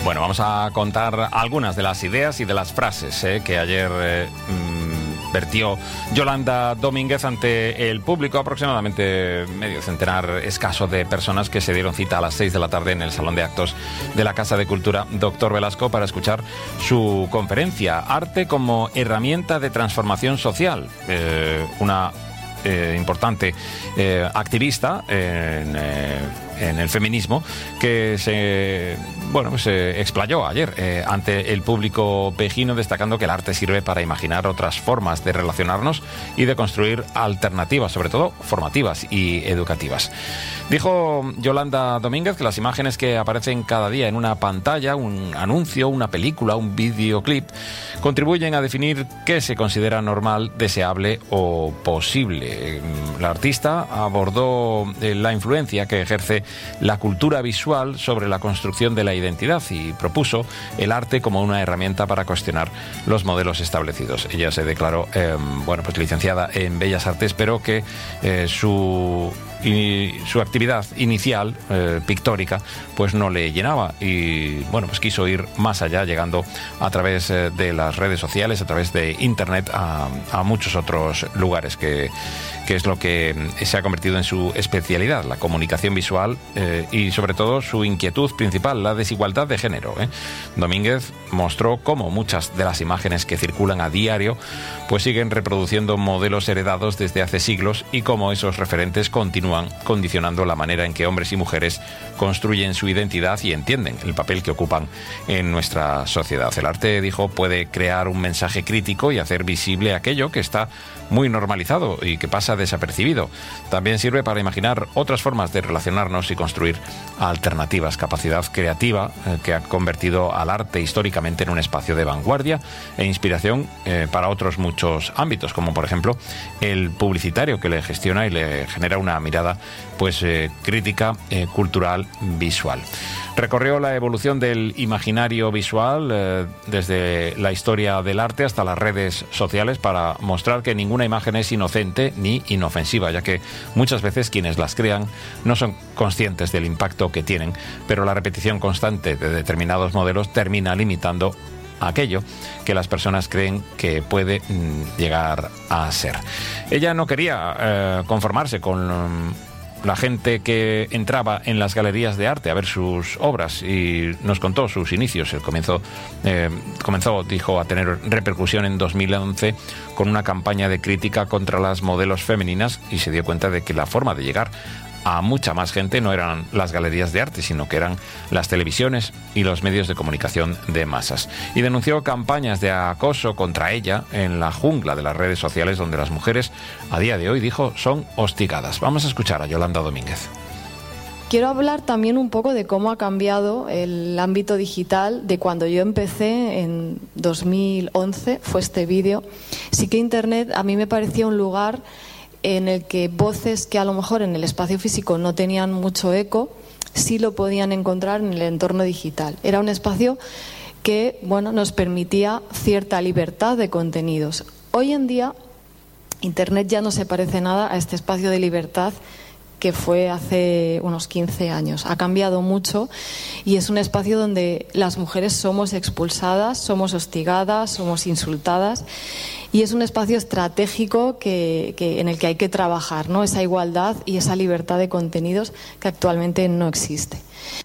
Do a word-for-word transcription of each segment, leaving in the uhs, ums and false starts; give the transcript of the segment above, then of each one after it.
Bueno, vamos a contar algunas de las ideas y de las frases eh, que ayer eh, mmm, vertió Yolanda Domínguez ante el público, aproximadamente medio centenar escaso de personas que se dieron cita a las seis de la tarde en el Salón de Actos de la Casa de Cultura Doctor Velasco para escuchar su conferencia Arte como herramienta de transformación social. Eh, una eh, importante eh, activista en... Eh, en el feminismo, que se bueno pues se explayó ayer eh, ante el público pejino, destacando que el arte sirve para imaginar otras formas de relacionarnos y de construir alternativas, sobre todo formativas y educativas. Dijo Yolanda Domínguez que las imágenes que aparecen cada día en una pantalla, un anuncio, una película, un videoclip, contribuyen a definir qué se considera normal, deseable o posible. La artista abordó la influencia que ejerce la cultura visual sobre la construcción de la identidad y propuso el arte como una herramienta para cuestionar los modelos establecidos. Ella se declaró eh, bueno, pues licenciada en Bellas Artes, pero que eh, su y su actividad inicial eh, pictórica pues no le llenaba y bueno pues quiso ir más allá, llegando a través eh, de las redes sociales, a través de internet a, a muchos otros lugares, que, que es lo que se ha convertido en su especialidad, la comunicación visual eh, y sobre todo su inquietud principal, la desigualdad de género. ¿eh? Domínguez mostró cómo muchas de las imágenes que circulan a diario pues siguen reproduciendo modelos heredados desde hace siglos y cómo esos referentes continúan condicionando la manera en que hombres y mujeres construyen su identidad y entienden el papel que ocupan en nuestra sociedad. El arte, dijo, puede crear un mensaje crítico y hacer visible aquello que está muy normalizado y que pasa desapercibido. También sirve para imaginar otras formas de relacionarnos y construir alternativas, capacidad creativa eh, que ha convertido al arte históricamente en un espacio de vanguardia e inspiración eh, para otros muchos ámbitos, como por ejemplo el publicitario, que le gestiona y le genera una mirada pues eh, crítica, eh, cultural, visual. Recorrió la evolución del imaginario visual eh, desde la historia del arte hasta las redes sociales para mostrar que ninguna imagen es inocente ni inofensiva, ya que muchas veces quienes las crean no son conscientes del impacto que tienen, pero la repetición constante de determinados modelos termina limitando aquello que las personas creen que puede mm, llegar a ser. Ella no quería eh, conformarse con um, la gente que entraba en las galerías de arte a ver sus obras y nos contó sus inicios. El comienzo eh, comenzó, dijo, a tener repercusión en dos mil once con una campaña de crítica contra las modelos femeninas y se dio cuenta de que la forma de llegar a mucha más gente no eran las galerías de arte, sino que eran las televisiones y los medios de comunicación de masas. Y denunció campañas de acoso contra ella en la jungla de las redes sociales, donde las mujeres, a día de hoy, dijo, son hostigadas. Vamos a escuchar a Yolanda Domínguez. Quiero hablar también un poco de cómo ha cambiado el ámbito digital de cuando yo empecé en dos mil once, fue este vídeo. Sí que Internet a mí me parecía un lugar en el que voces que a lo mejor en el espacio físico no tenían mucho eco, sí lo podían encontrar en el entorno digital. Era un espacio que, bueno, nos permitía cierta libertad de contenidos. Hoy en día, Internet ya no se parece nada a este espacio de libertad que fue hace unos quince años. Ha cambiado mucho y es un espacio donde las mujeres somos expulsadas, somos hostigadas, somos insultadas, y es un espacio estratégico que, que, en el que hay que trabajar, ¿no? Esa igualdad y esa libertad de contenidos que actualmente no existe.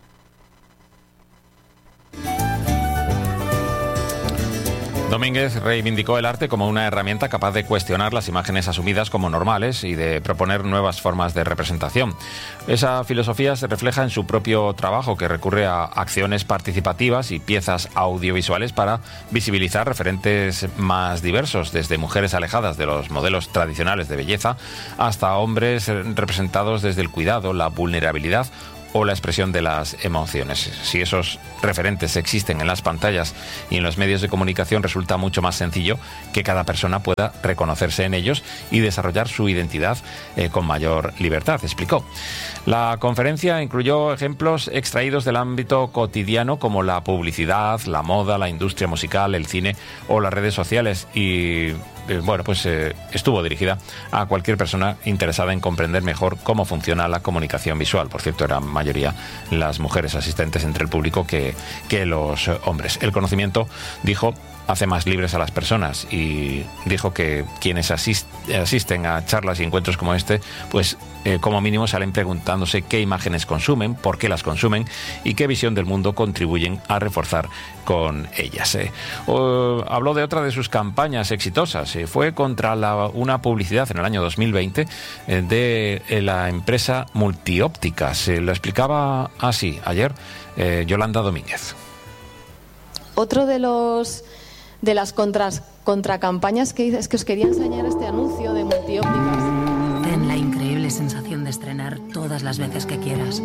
Domínguez reivindicó el arte como una herramienta capaz de cuestionar las imágenes asumidas como normales y de proponer nuevas formas de representación. Esa filosofía se refleja en su propio trabajo, que recurre a acciones participativas y piezas audiovisuales para visibilizar referentes más diversos, desde mujeres alejadas de los modelos tradicionales de belleza hasta hombres representados desde el cuidado, la vulnerabilidad o la expresión de las emociones. Si esos referentes existen en las pantallas y en los medios de comunicación, resulta mucho más sencillo que cada persona pueda reconocerse en ellos y desarrollar su identidad eh, con mayor libertad, explicó. La conferencia incluyó ejemplos extraídos del ámbito cotidiano como la publicidad, la moda, la industria musical, el cine o las redes sociales y eh, bueno, pues eh, estuvo dirigida a cualquier persona interesada en comprender mejor cómo funciona la comunicación visual. Por cierto, era mayoría las mujeres asistentes entre el público que, que los hombres. El conocimiento, dijo, hace más libres a las personas, y dijo que quienes asist, asisten a charlas y encuentros como este, pues eh, como mínimo salen preguntándose qué imágenes consumen, por qué las consumen y qué visión del mundo contribuyen a reforzar con ellas. Eh. O, habló de otra de sus campañas exitosas. Eh, fue contra la, una publicidad en el año dos mil veinte eh, de eh, la empresa Multiópticas. Se lo explicaba así ayer eh, Yolanda Domínguez. Otro de los de las contras, contracampañas que es que os quería enseñar este anuncio de Multiópticas. Ten la increíble sensación de estrenar todas las veces que quieras.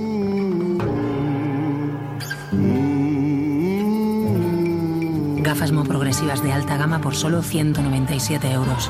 Gafas Mo progresivas de alta gama por solo ciento noventa y siete euros.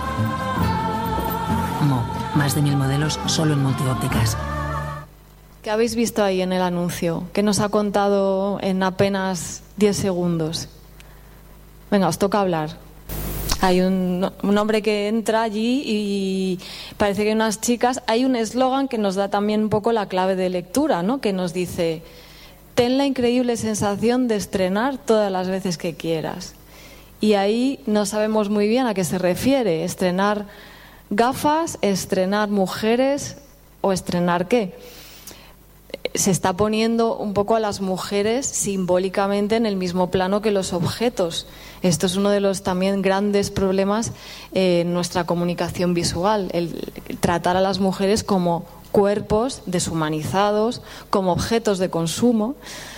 Mo, más de mil modelos solo en Multiópticas. ¿Qué habéis visto ahí en el anuncio? ¿Qué nos ha contado en apenas diez segundos? Venga, os toca hablar. Hay un, un hombre que entra allí y parece que hay unas chicas. Hay un eslogan que nos da también un poco la clave de lectura, ¿no? Que nos dice: ten la increíble sensación de estrenar todas las veces que quieras. Y ahí no sabemos muy bien a qué se refiere. Estrenar gafas, estrenar mujeres o estrenar qué. Se está poniendo un poco a las mujeres simbólicamente en el mismo plano que los objetos. Esto es uno de los también grandes problemas eh, en nuestra comunicación visual, el, el tratar a las mujeres como cuerpos deshumanizados, como objetos de consumo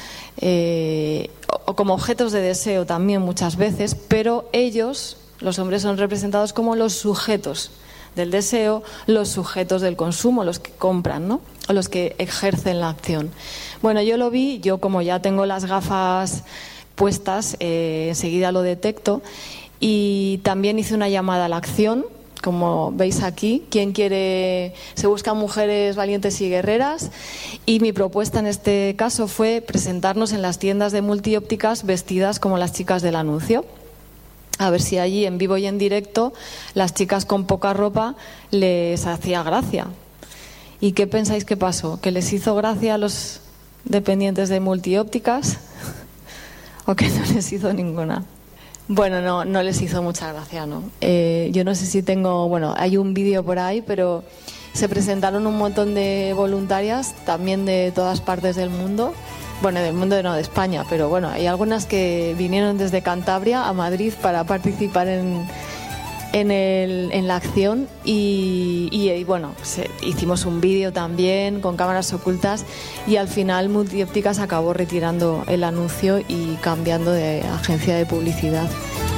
eh, o, o como objetos de deseo también muchas veces, pero ellos, los hombres, son representados como los sujetos del deseo, los sujetos del consumo, los que compran, ¿no? O los que ejercen la acción. Bueno, yo lo vi, yo como ya tengo las gafas puestas, eh, enseguida lo detecto, y también hice una llamada a la acción, como veis aquí. ¿Quién quiere? Se buscan mujeres valientes y guerreras, y mi propuesta en este caso fue presentarnos en las tiendas de Multiópticas vestidas como las chicas del anuncio. A ver si allí, en vivo y en directo, las chicas con poca ropa les hacía gracia. ¿Y qué pensáis que pasó? ¿Que les hizo gracia a los dependientes de Multiópticas? ¿O que no les hizo ninguna? Bueno, no, no les hizo mucha gracia, ¿no? Eh, yo no sé si tengo... Bueno, hay un vídeo por ahí, pero se presentaron un montón de voluntarias, también de todas partes del mundo. Bueno, del mundo no, de España, pero bueno, hay algunas que vinieron desde Cantabria a Madrid para participar en, en, el, en la acción y, y, y bueno, se, hicimos un vídeo también con cámaras ocultas y al final Multiópticas acabó retirando el anuncio y cambiando de agencia de publicidad.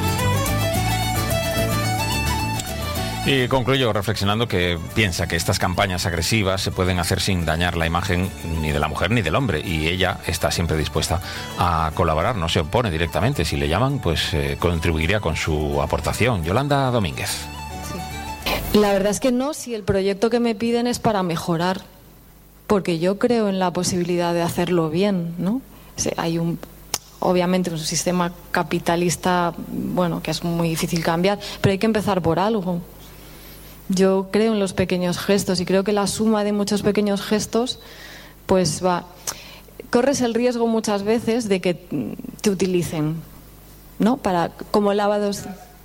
Y concluyo reflexionando que piensa que estas campañas agresivas se pueden hacer sin dañar la imagen ni de la mujer ni del hombre, y ella está siempre dispuesta a colaborar, no se opone directamente. Si le llaman, pues eh, contribuiría con su aportación. Yolanda Domínguez. Sí. La verdad es que no, si el proyecto que me piden es para mejorar, porque yo creo en la posibilidad de hacerlo bien, ¿no? O sea, hay un... Obviamente un sistema capitalista, bueno, que es muy difícil cambiar, pero hay que empezar por algo. Yo creo en los pequeños gestos y creo que la suma de muchos pequeños gestos, pues va. Corres el riesgo muchas veces de que te utilicen, ¿no? Para como lavados.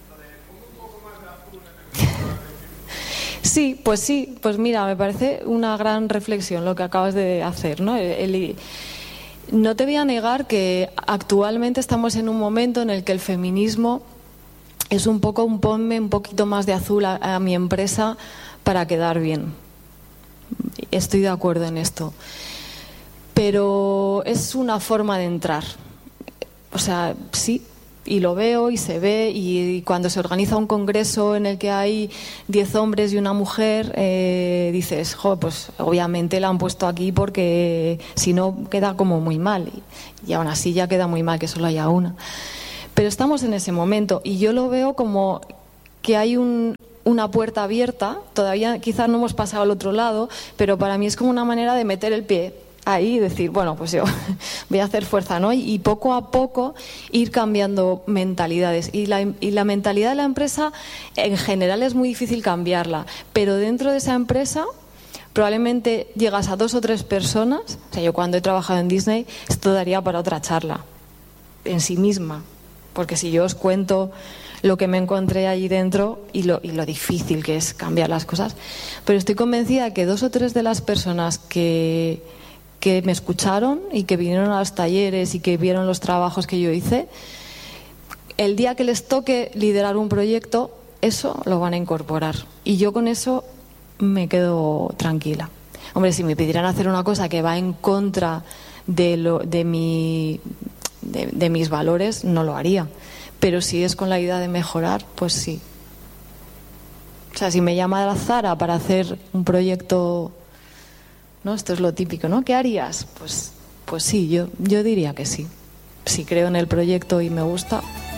Sí, pues sí, pues mira, me parece una gran reflexión lo que acabas de hacer, ¿no? El, el, no te voy a negar que actualmente estamos en un momento en el que el feminismo es un poco un ponme un poquito más de azul a, a mi empresa para quedar bien. Estoy de acuerdo en esto. Pero es una forma de entrar. O sea, sí, y lo veo y se ve, y, y cuando se organiza un congreso en el que hay diez hombres y una mujer, eh, dices, jo, pues obviamente la han puesto aquí porque si no queda como muy mal. Y, y aún así ya queda muy mal que solo haya una. Pero estamos en ese momento y yo lo veo como que hay un, una puerta abierta. Todavía quizás no hemos pasado al otro lado, pero para mí es como una manera de meter el pie ahí y decir, bueno, pues yo voy a hacer fuerza, ¿no? Y, y poco a poco ir cambiando mentalidades. Y la, y la mentalidad de la empresa en general es muy difícil cambiarla, pero dentro de esa empresa probablemente llegas a dos o tres personas. O sea, yo cuando he trabajado en Disney, esto daría para otra charla en sí misma, porque si yo os cuento lo que me encontré allí dentro y lo, y lo difícil que es cambiar las cosas, pero estoy convencida que dos o tres de las personas que, que me escucharon y que vinieron a los talleres y que vieron los trabajos que yo hice, el día que les toque liderar un proyecto, eso lo van a incorporar, y yo con eso me quedo tranquila. Hombre, si me pidieran hacer una cosa que va en contra de, lo, de, mi, de, de mis valores, no lo haría. Pero si es con la idea de mejorar, pues sí. O sea, si me llama la Zara para hacer un proyecto, ¿no? Esto es lo típico, ¿no? ¿Qué harías? Pues, pues sí, yo, yo diría que sí. Si creo en el proyecto y me gusta.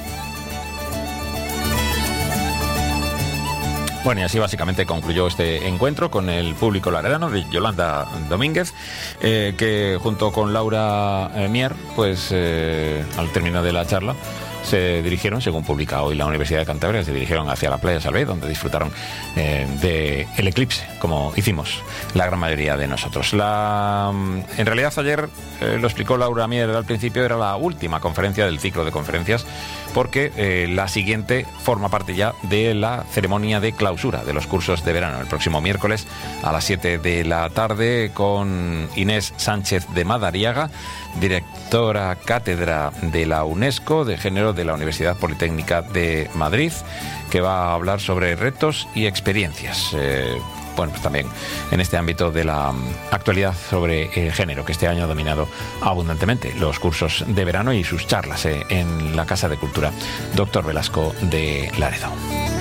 Bueno, y así básicamente concluyó este encuentro con el público laredano de Yolanda Domínguez, eh, que junto con Laura eh, Mier, pues eh, al término de la charla, se dirigieron, según publica hoy la Universidad de Cantabria, se dirigieron hacia la playa Salvé, donde disfrutaron eh, del eclipse, como hicimos la gran mayoría de nosotros. La, en realidad ayer, eh, lo explicó Laura Mier al principio, era la última conferencia del ciclo de conferencias, porque eh, la siguiente forma parte ya de la ceremonia de clausura de los cursos de verano, el próximo miércoles a las siete de la tarde, con Inés Sánchez de Madariaga, directora cátedra de la UNESCO de Género de la Universidad Politécnica de Madrid, que va a hablar sobre retos y experiencias. Eh, bueno, pues también en este ámbito de la actualidad sobre el género, que este año ha dominado abundantemente los cursos de verano y sus charlas eh, en la Casa de Cultura Doctor Velasco de Laredo.